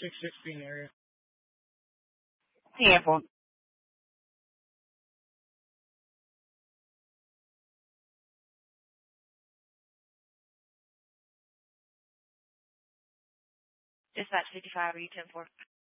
616 area. Handful. Dispatch 55, are you 10-4?